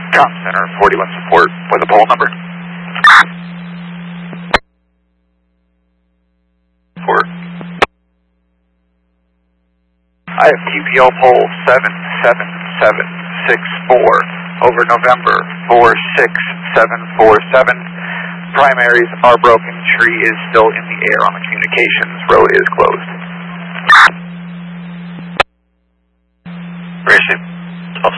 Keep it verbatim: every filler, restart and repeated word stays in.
Com Center, forty-one support with a pole number. Support. I have T P L pole seven seven seven six four over November four six seven four seven. Primaries are broken. Tree is still in the air on the communications. Road is closed. Racing. twelve